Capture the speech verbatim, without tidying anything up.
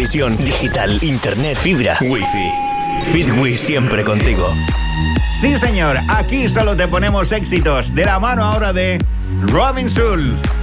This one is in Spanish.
televisión, digital, internet, fibra, wifi. Fitwis siempre contigo. Sí, señor, aquí solo te ponemos éxitos, de la mano ahora de Robin Schulz.